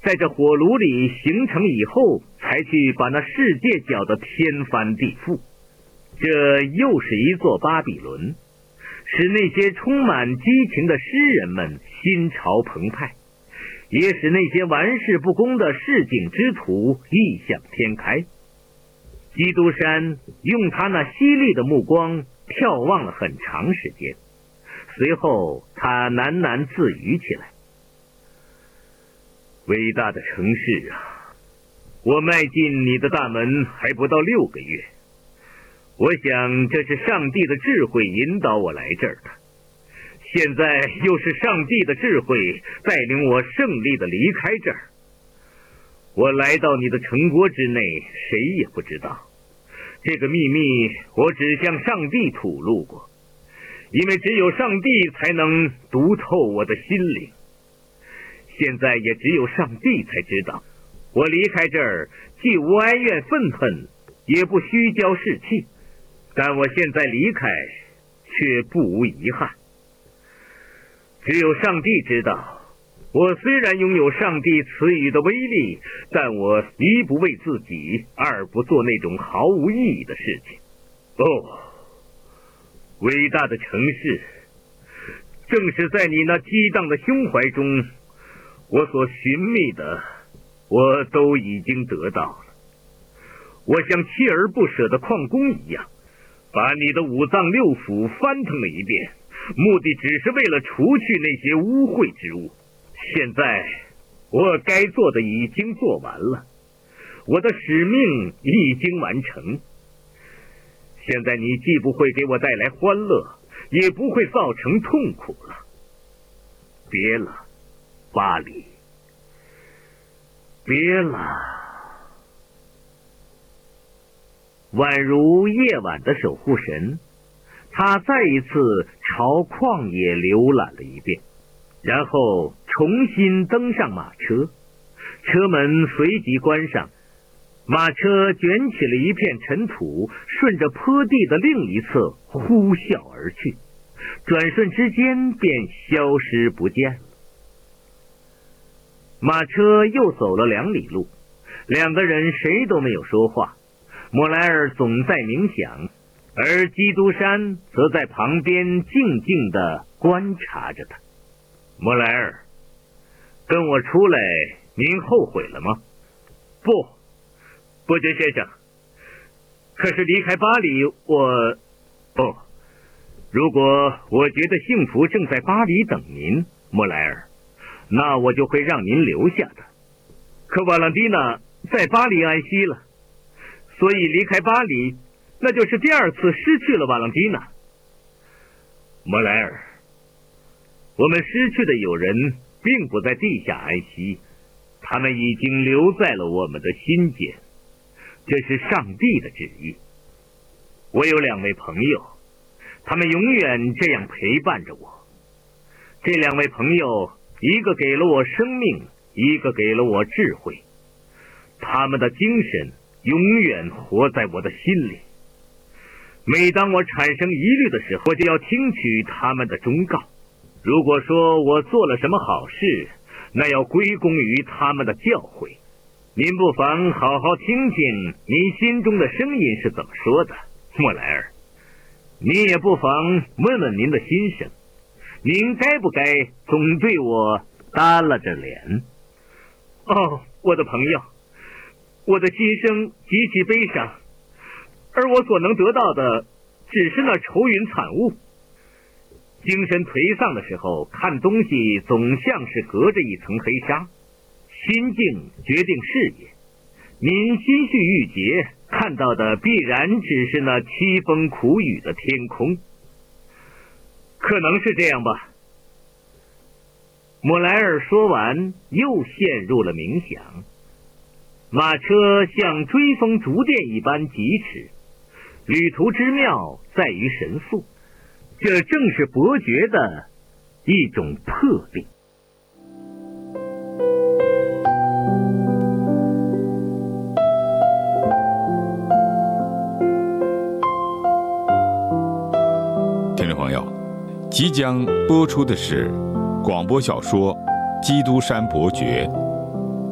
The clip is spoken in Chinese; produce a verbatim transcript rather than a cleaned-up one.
在这火炉里形成以后，才去把那世界搅得天翻地覆。这又是一座巴比伦，使那些充满激情的诗人们心潮澎湃，也使那些玩世不恭的市井之徒异想天开。基督山用他那犀利的目光眺望了很长时间，随后他喃喃自语起来：伟大的城市啊，我迈进你的大门还不到六个月，我想这是上帝的智慧引导我来这儿的，现在又是上帝的智慧带领我胜利的离开这儿。我来到你的城郭之内，谁也不知道。这个秘密我只向上帝吐露过，因为只有上帝才能读透我的心灵。现在也只有上帝才知道，我离开这儿既无哀怨愤恨，也不虚骄士气，但我现在离开却不无遗憾。只有上帝知道，我虽然拥有上帝赐予的威力，但我一不为自己，二不做那种毫无意义的事情。哦，伟大的城市，正是在你那激荡的胸怀中，我所寻觅的我都已经得到了。我像锲而不舍的矿工一样，把你的五脏六腑翻腾了一遍，目的只是为了除去那些污秽之物。现在我该做的已经做完了，我的使命已经完成。现在你既不会给我带来欢乐，也不会造成痛苦了。别了，巴黎，别了。宛如夜晚的守护神，他再一次朝旷野浏览了一遍，然后重新登上马车，车门随即关上，马车卷起了一片尘土，顺着坡地的另一侧呼啸而去，转瞬之间便消失不见了。马车又走了两里路，两个人谁都没有说话。莫莱尔总在冥想，而基督山则在旁边静静地观察着他。莫莱尔，跟我出来，您后悔了吗？不，伯爵先生。可是离开巴黎，我……不，如果我觉得幸福正在巴黎等您，莫莱尔，那我就会让您留下的。可瓦朗蒂娜在巴黎安息了，所以离开巴黎，那就是第二次失去了瓦朗蒂娜。莫莱尔，我们失去的友人并不在地下安息，他们已经留在了我们的心间，这是上帝的旨意。我有两位朋友，他们永远这样陪伴着我。这两位朋友，一个给了我生命，一个给了我智慧，他们的精神永远活在我的心里。每当我产生疑虑的时候，我就要听取他们的忠告。如果说我做了什么好事，那要归功于他们的教诲。您不妨好好听听您心中的声音是怎么说的，莫莱尔。您也不妨问问您的心声，您该不该总对我耷拉着脸？哦，我的朋友，我的心声极其悲伤，而我所能得到的只是那愁云惨雾。精神颓丧的时候，看东西总像是隔着一层黑纱。心境决定视野，您心绪郁结，看到的必然只是那凄风苦雨的天空。可能是这样吧。莫莱尔说完，又陷入了冥想。马车像追风逐电一般疾驰，旅途之妙在于神速，这正是伯爵的一种魄力。 听众朋友，即将播出的是广播小说《基督山伯爵》